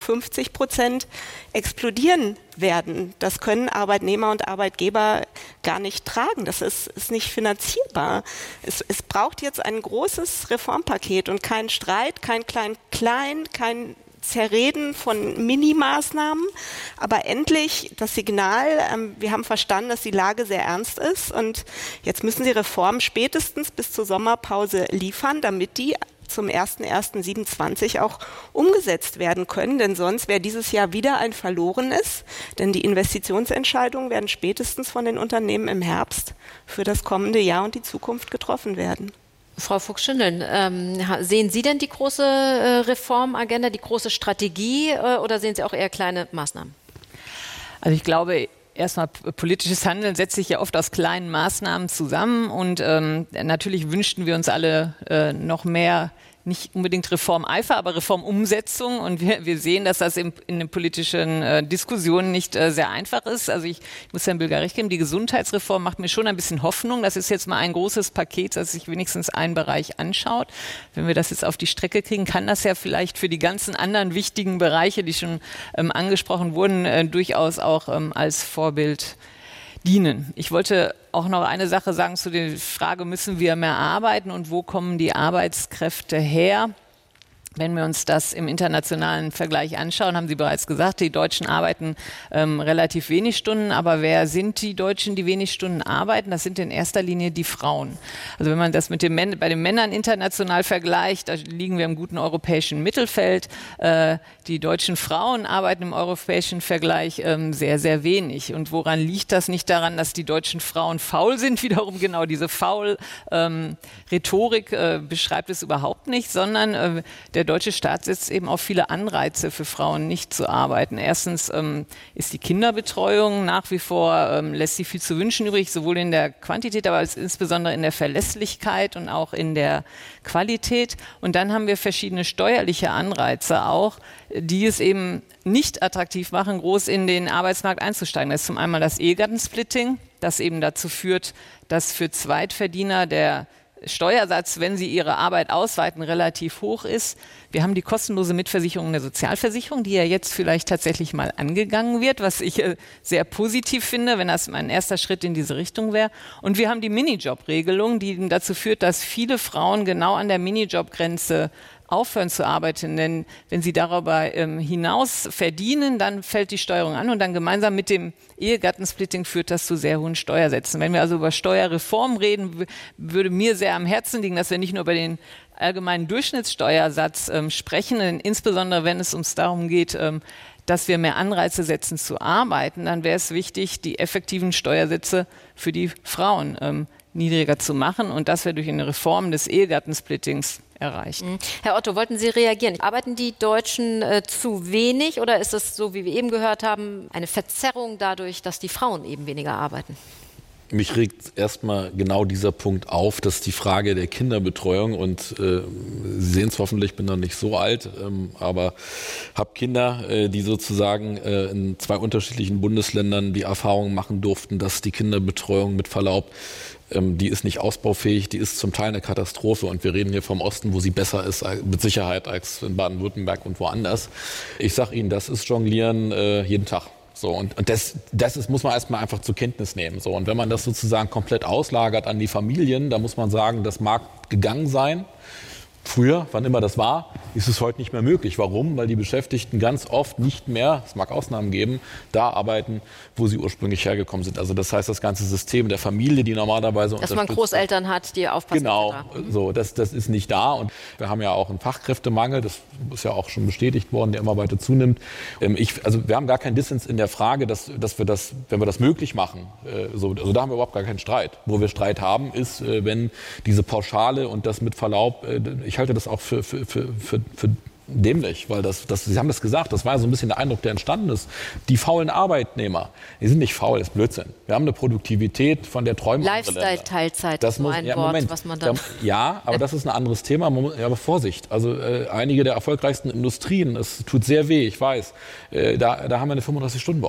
50% explodieren werden. Das können Arbeitnehmer und Arbeitgeber gar nicht tragen. Das ist nicht finanzierbar. Es braucht jetzt ein großes Reformpaket und kein Streit, kein Klein-Klein, kein Zerreden von Minimaßnahmen, aber endlich das Signal, wir haben verstanden, dass die Lage sehr ernst ist und jetzt müssen Sie Reformen spätestens bis zur Sommerpause liefern, damit die zum 01.01.27 auch umgesetzt werden können, denn sonst wäre dieses Jahr wieder ein verlorenes, denn die Investitionsentscheidungen werden spätestens von den Unternehmen im Herbst für das kommende Jahr und die Zukunft getroffen werden. Frau Fuchs-Schindeln, sehen Sie denn die große Reformagenda, die große Strategie oder sehen Sie auch eher kleine Maßnahmen? Also ich glaube, erstmal politisches Handeln setzt sich ja oft aus kleinen Maßnahmen zusammen und natürlich wünschten wir uns alle noch mehr, nicht unbedingt Reformeifer, aber Reformumsetzung und wir sehen, dass das in den politischen Diskussionen nicht sehr einfach ist. Also ich muss Herrn Bilger recht geben, die Gesundheitsreform macht mir schon ein bisschen Hoffnung. Das ist jetzt mal ein großes Paket, das sich wenigstens einen Bereich anschaut. Wenn wir das jetzt auf die Strecke kriegen, kann das ja vielleicht für die ganzen anderen wichtigen Bereiche, die schon angesprochen wurden, durchaus auch als Vorbild dienen. Ich wollte auch noch eine Sache sagen zu der Frage, müssen wir mehr arbeiten und wo kommen die Arbeitskräfte her? Wenn wir uns das im internationalen Vergleich anschauen, haben Sie bereits gesagt, die Deutschen arbeiten relativ wenig Stunden. Aber wer sind die Deutschen, die wenig Stunden arbeiten? Das sind in erster Linie die Frauen. Also wenn man das mit bei den Männern international vergleicht, da liegen wir im guten europäischen Mittelfeld. Die deutschen Frauen arbeiten im europäischen Vergleich sehr, sehr wenig. Und woran liegt das? Nicht daran, dass die deutschen Frauen faul sind, wiederum genau diese Faul-Rhetorik beschreibt es überhaupt nicht, sondern der deutsche Staat setzt eben auf viele Anreize für Frauen, nicht zu arbeiten. Erstens ist die Kinderbetreuung nach wie vor, lässt sie viel zu wünschen übrig, sowohl in der Quantität, aber insbesondere in der Verlässlichkeit und auch in der Qualität. Und dann haben wir verschiedene steuerliche Anreize auch, die es eben nicht attraktiv machen, groß in den Arbeitsmarkt einzusteigen. Das ist zum einen das Ehegattensplitting, das eben dazu führt, dass für Zweitverdiener der Steuersatz, wenn sie ihre Arbeit ausweiten, relativ hoch ist. Wir haben die kostenlose Mitversicherung der Sozialversicherung, die ja jetzt vielleicht tatsächlich mal angegangen wird, was ich sehr positiv finde, wenn das ein erster Schritt in diese Richtung wäre. Und wir haben die Minijob-Regelung, die dazu führt, dass viele Frauen genau an der Minijob-Grenze aufhören zu arbeiten, denn wenn sie darüber hinaus verdienen, dann fällt die Steuerung an und dann gemeinsam mit dem Ehegattensplitting führt das zu sehr hohen Steuersätzen. Wenn wir also über Steuerreform reden, würde mir sehr am Herzen liegen, dass wir nicht nur über den allgemeinen Durchschnittssteuersatz sprechen, denn insbesondere wenn es uns darum geht, dass wir mehr Anreize setzen zu arbeiten, dann wäre es wichtig, die effektiven Steuersätze für die Frauen niedriger zu machen und das wäre durch eine Reform des Ehegattensplittings erreicht. Herr Otto, wollten Sie reagieren? Arbeiten die Deutschen zu wenig oder ist es so, wie wir eben gehört haben, eine Verzerrung dadurch, dass die Frauen eben weniger arbeiten? Mich regt erstmal genau dieser Punkt auf, dass die Frage der Kinderbetreuung und Sie sehen es hoffentlich, ich bin noch nicht so alt, aber habe Kinder, die sozusagen in zwei unterschiedlichen Bundesländern die Erfahrung machen durften, dass die Kinderbetreuung mit Verlaub, die ist nicht ausbaufähig, die ist zum Teil eine Katastrophe und wir reden hier vom Osten, wo sie besser ist mit Sicherheit als in Baden-Württemberg und woanders. Ich sage Ihnen, das ist Jonglieren jeden Tag. So, und das muss man erstmal einfach zur Kenntnis nehmen. So, und wenn man das sozusagen komplett auslagert an die Familien, da muss man sagen, das mag gegangen sein. Früher, wann immer das war, ist es heute nicht mehr möglich. Warum? Weil die Beschäftigten ganz oft nicht mehr, es mag Ausnahmen geben, da arbeiten, wo sie ursprünglich hergekommen sind. Also das heißt, das ganze System der Familie, die normalerweise dass man Großeltern hat, die aufpassen. Genau, so, das ist nicht da. Und wir haben ja auch einen Fachkräftemangel, das ist ja auch schon bestätigt worden, der immer weiter zunimmt. Also wir haben gar keinen Dissens in der Frage, dass wir das, wenn wir das möglich machen, also da haben wir überhaupt gar keinen Streit. Wo wir Streit haben, ist, wenn diese Pauschale und das mit Verlaub, ich halte das auch für dämlich, weil Sie haben das gesagt, das war ja so ein bisschen der Eindruck, der entstanden ist. Die faulen Arbeitnehmer, die sind nicht faul, das ist Blödsinn. Wir haben eine Produktivität, von der träumen andere Länder. Lifestyle-Teilzeit ist nur ein Wort, was man dann... Ja, aber das ist ein anderes Thema. Aber Vorsicht, also einige der erfolgreichsten Industrien, es tut sehr weh, ich weiß, da haben wir eine 35-Stunden-Woche.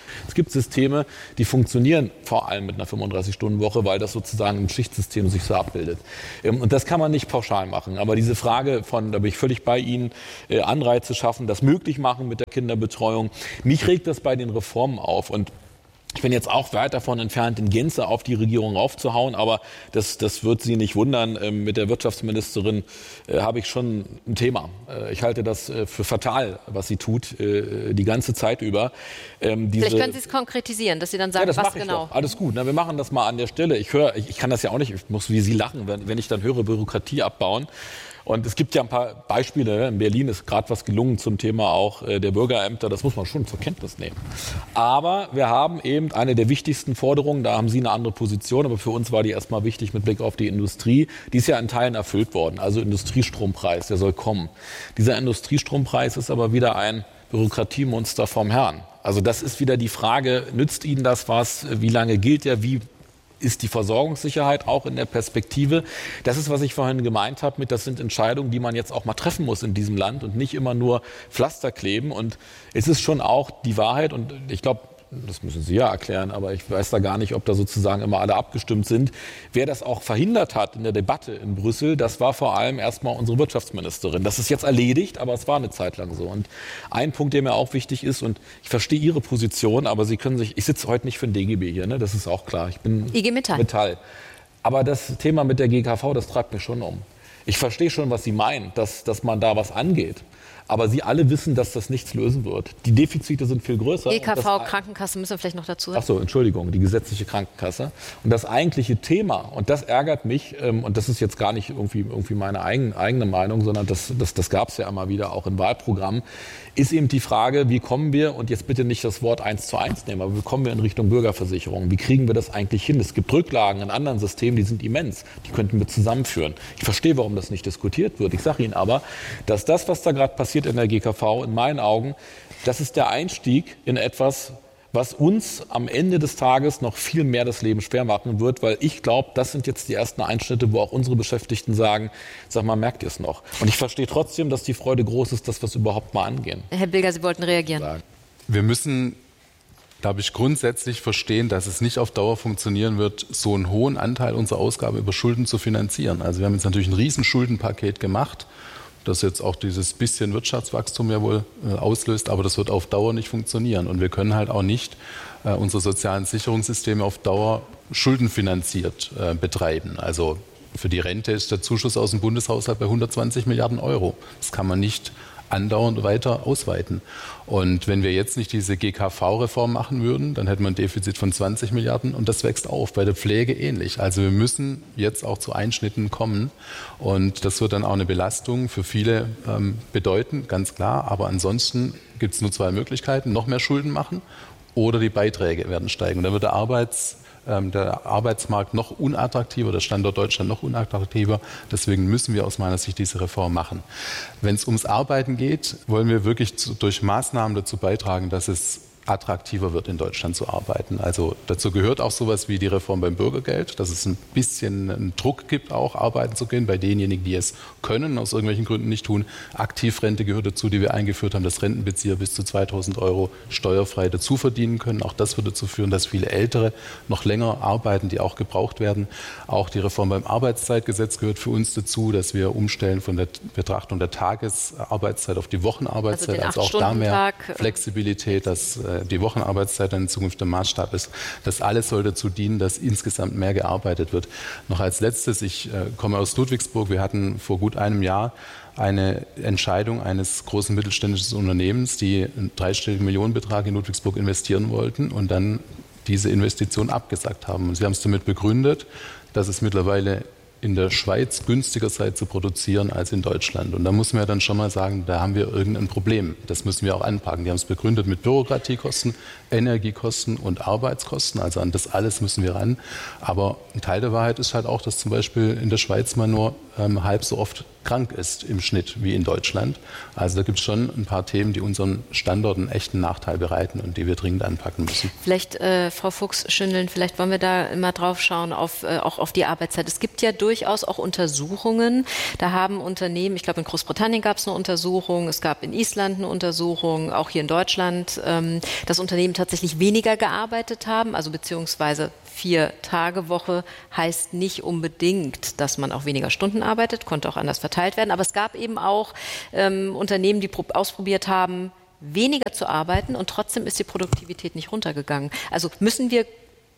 Es gibt Systeme, die funktionieren vor allem mit einer 35-Stunden-Woche, weil das sozusagen im Schichtsystem sich so abbildet. Und das kann man nicht pauschal machen. Aber diese Frage von, da bin ich völlig bei Ihnen, Anreize schaffen, das möglich machen mit der Kinderbetreuung, mich regt das bei den Reformen auf. Und ich bin jetzt auch weit davon entfernt, in Gänze auf die Regierung raufzuhauen, aber das wird Sie nicht wundern. Mit der Wirtschaftsministerin habe ich schon ein Thema. Ich halte das für fatal, was sie tut, die ganze Zeit über. Vielleicht können Sie es konkretisieren, dass Sie dann sagen, ja, das was mache ich genau. Doch. Alles gut, wir machen das mal an der Stelle. Ich kann das ja auch nicht, ich muss wie Sie lachen, wenn ich dann höre, Bürokratie abbauen. Und es gibt ja ein paar Beispiele. In Berlin ist gerade was gelungen zum Thema auch der Bürgerämter. Das muss man schon zur Kenntnis nehmen. Aber wir haben eben eine der wichtigsten Forderungen. Da haben Sie eine andere Position. Aber für uns war die erstmal wichtig mit Blick auf die Industrie. Die ist ja in Teilen erfüllt worden. Also Industriestrompreis, der soll kommen. Dieser Industriestrompreis ist aber wieder ein Bürokratiemonster vom Herrn. Also das ist wieder die Frage, nützt Ihnen das was? Wie lange gilt der? Wie ist die Versorgungssicherheit auch in der Perspektive? Das ist, was ich vorhin gemeint habe, das sind Entscheidungen, die man jetzt auch mal treffen muss in diesem Land und nicht immer nur Pflaster kleben. Und es ist schon auch die Wahrheit, und ich glaube, das müssen Sie ja erklären, aber ich weiß da gar nicht, ob da sozusagen immer alle abgestimmt sind. Wer das auch verhindert hat in der Debatte in Brüssel, das war vor allem erstmal unsere Wirtschaftsministerin. Das ist jetzt erledigt, aber es war eine Zeit lang so. Und ein Punkt, der mir auch wichtig ist, und ich verstehe Ihre Position, aber Sie können sich, ich sitze heute nicht für den DGB hier, ne? Das ist auch klar. Ich bin IG Metall. Aber das Thema mit der GKV, das treibt mich schon um. Ich verstehe schon, was Sie meinen, dass man da was angeht. Aber Sie alle wissen, dass das nichts lösen wird. Die Defizite sind viel größer. GKV, Krankenkasse müssen wir vielleicht noch dazu sagen. Ach so, Entschuldigung, die gesetzliche Krankenkasse. Und das eigentliche Thema, und das ärgert mich, und das ist jetzt gar nicht irgendwie meine eigene Meinung, sondern das gab es ja immer wieder auch in Wahlprogrammen, ist eben die Frage, wie kommen wir, und jetzt bitte nicht das Wort 1:1 nehmen, aber wie kommen wir in Richtung Bürgerversicherung? Wie kriegen wir das eigentlich hin? Es gibt Rücklagen in anderen Systemen, die sind immens. Die könnten wir zusammenführen. Ich verstehe, warum das nicht diskutiert wird. Ich sage Ihnen aber, dass das, was da gerade passiert in der GKV, in meinen Augen, das ist der Einstieg in etwas, was uns am Ende des Tages noch viel mehr das Leben schwer machen wird, weil ich glaube, das sind jetzt die ersten Einschnitte, wo auch unsere Beschäftigten sagen, sag mal, merkt ihr es noch? Und ich verstehe trotzdem, dass die Freude groß ist, dass wir es überhaupt mal angehen. Herr Bilger, Sie wollten reagieren. Wir müssen, glaube ich, grundsätzlich verstehen, dass es nicht auf Dauer funktionieren wird, so einen hohen Anteil unserer Ausgaben über Schulden zu finanzieren. Also wir haben jetzt natürlich ein Riesenschuldenpaket gemacht, das jetzt auch dieses bisschen Wirtschaftswachstum ja wohl auslöst, aber das wird auf Dauer nicht funktionieren. Und wir können halt auch nicht unsere sozialen Sicherungssysteme auf Dauer schuldenfinanziert betreiben. Also für die Rente ist der Zuschuss aus dem Bundeshaushalt bei 120 Milliarden Euro. Das kann man nicht andauernd weiter ausweiten. Und wenn wir jetzt nicht diese GKV-Reform machen würden, dann hätten wir ein Defizit von 20 Milliarden und das wächst auf, bei der Pflege ähnlich. Also wir müssen jetzt auch zu Einschnitten kommen und das wird dann auch eine Belastung für viele bedeuten, ganz klar. Aber ansonsten gibt es nur zwei Möglichkeiten, noch mehr Schulden machen oder die Beiträge werden steigen. Und dann wird der Arbeitsmarkt noch unattraktiver, der Standort Deutschland noch unattraktiver. Deswegen müssen wir aus meiner Sicht diese Reform machen. Wenn es ums Arbeiten geht, wollen wir wirklich durch Maßnahmen dazu beitragen, dass es attraktiver wird, in Deutschland zu arbeiten. Also dazu gehört auch sowas wie die Reform beim Bürgergeld, dass es ein bisschen einen Druck gibt, auch arbeiten zu gehen bei denjenigen, die es können, aus irgendwelchen Gründen nicht tun. Aktivrente gehört dazu, die wir eingeführt haben, dass Rentenbezieher bis zu 2.000 € steuerfrei dazu verdienen können. Auch das wird dazu führen, dass viele Ältere noch länger arbeiten, die auch gebraucht werden. Auch die Reform beim Arbeitszeitgesetz gehört für uns dazu, dass wir umstellen von der Betrachtung der Tagesarbeitszeit auf die Wochenarbeitszeit. Also auch da mehr Flexibilität, dass die Wochenarbeitszeit dann in Zukunft der Maßstab ist. Das alles soll dazu dienen, dass insgesamt mehr gearbeitet wird. Noch als Letztes, ich komme aus Ludwigsburg. Wir hatten vor gut einem Jahr eine Entscheidung eines großen mittelständischen Unternehmens, die einen dreistelligen Millionenbetrag in Ludwigsburg investieren wollten und dann diese Investition abgesagt haben. Und sie haben es damit begründet, dass es mittlerweile in der Schweiz günstiger sei zu produzieren als in Deutschland. Und da muss man ja dann schon mal sagen, da haben wir irgendein Problem. Das müssen wir auch anpacken. Die haben es begründet mit Bürokratiekosten, Energiekosten und Arbeitskosten. Also an das alles müssen wir ran. Aber ein Teil der Wahrheit ist halt auch, dass zum Beispiel in der Schweiz man nur halb so oft krank ist im Schnitt wie in Deutschland. Also da gibt es schon ein paar Themen, die unseren Standorten echt einen Nachteil bereiten und die wir dringend anpacken müssen. Vielleicht, Frau Fuchs-Schündeln, vielleicht wollen wir da mal drauf schauen, auch auf die Arbeitszeit. Es gibt ja durchaus auch Untersuchungen. Da haben Unternehmen, ich glaube in Großbritannien gab es eine Untersuchung, es gab in Island eine Untersuchung, auch hier in Deutschland, dass Unternehmen tatsächlich weniger gearbeitet haben, also beziehungsweise 4-Tage-Woche heißt nicht unbedingt, dass man auch weniger Stunden arbeitet, konnte auch anders verteilt werden. Aber es gab eben auch Unternehmen, die ausprobiert haben, weniger zu arbeiten und trotzdem ist die Produktivität nicht runtergegangen. Also müssen wir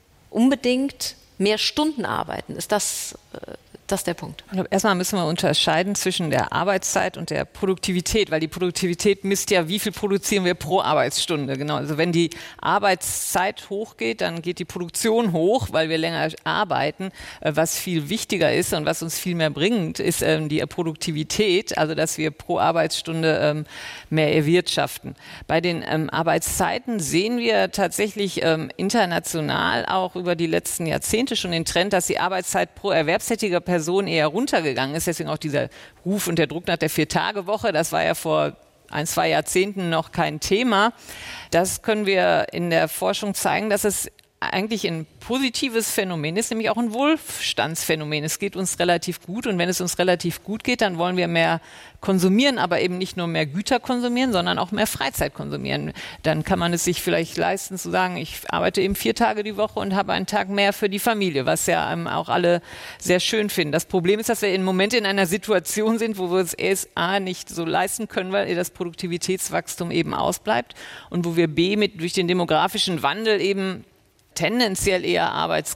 unbedingt mehr Stunden arbeiten? Ist das der Punkt? Ich glaube, erstmal müssen wir unterscheiden zwischen der Arbeitszeit und der Produktivität, weil die Produktivität misst ja, wie viel produzieren wir pro Arbeitsstunde. Genau. Also wenn die Arbeitszeit hochgeht, dann geht die Produktion hoch, weil wir länger arbeiten. Was viel wichtiger ist und was uns viel mehr bringt, ist die Produktivität, also dass wir pro Arbeitsstunde mehr erwirtschaften. Bei den Arbeitszeiten sehen wir tatsächlich international auch über die letzten Jahrzehnte schon den Trend, dass die Arbeitszeit pro erwerbstätiger Person eher runtergegangen ist. Deswegen auch dieser Ruf und der Druck nach der 4-Tage-Woche. Das war ja vor 1-2 Jahrzehnten noch kein Thema. Das können wir in der Forschung zeigen, dass es eigentlich ein positives Phänomen ist, nämlich auch ein Wohlstandsphänomen. Es geht uns relativ gut und wenn es uns relativ gut geht, dann wollen wir mehr konsumieren, aber eben nicht nur mehr Güter konsumieren, sondern auch mehr Freizeit konsumieren. Dann kann man es sich vielleicht leisten zu sagen, ich arbeite eben 4 Tage die Woche und habe einen Tag mehr für die Familie, was ja auch alle sehr schön finden. Das Problem ist, dass wir im Moment in einer Situation sind, wo wir es erst A nicht so leisten können, weil das Produktivitätswachstum eben ausbleibt und wo wir B durch den demografischen Wandel eben tendenziell eher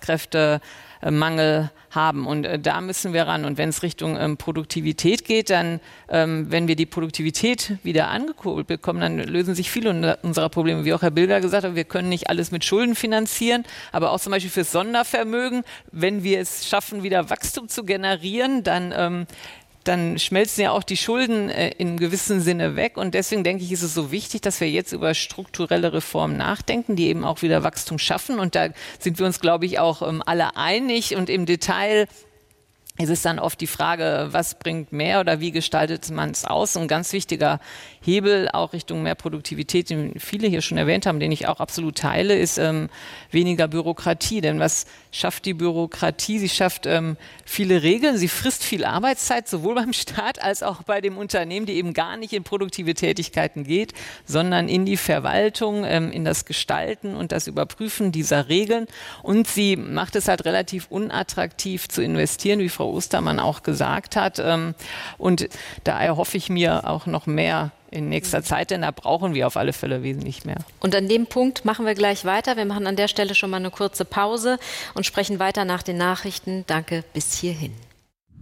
Arbeitskräftemangel haben. Und da müssen wir ran. Und wenn es Richtung Produktivität geht, dann, wenn wir die Produktivität wieder angekurbelt bekommen, dann lösen sich viele unserer Probleme. Wie auch Herr Bilger gesagt hat, wir können nicht alles mit Schulden finanzieren, aber auch zum Beispiel fürs Sondervermögen. Wenn wir es schaffen, wieder Wachstum zu generieren, dann schmelzen ja auch die Schulden in gewissem Sinne weg. Und deswegen denke ich, ist es so wichtig, dass wir jetzt über strukturelle Reformen nachdenken, die eben auch wieder Wachstum schaffen. Und da sind wir uns, glaube ich, auch alle einig. Und im Detail ist es dann oft die Frage, was bringt mehr oder wie gestaltet man es aus? Ein ganz wichtiger Hebel auch Richtung mehr Produktivität, den viele hier schon erwähnt haben, den ich auch absolut teile, ist weniger Bürokratie. Denn was schafft die Bürokratie? Sie schafft viele Regeln, sie frisst viel Arbeitszeit, sowohl beim Staat als auch bei dem Unternehmen, die eben gar nicht in produktive Tätigkeiten geht, sondern in die Verwaltung, in das Gestalten und das Überprüfen dieser Regeln. Und sie macht es halt relativ unattraktiv zu investieren, wie Frau Ostermann auch gesagt hat. Und da erhoffe ich mir auch noch mehr in nächster Zeit, denn da brauchen wir auf alle Fälle wesentlich mehr. Und an dem Punkt machen wir gleich weiter. Wir machen an der Stelle schon mal eine kurze Pause und sprechen weiter nach den Nachrichten. Danke bis hierhin.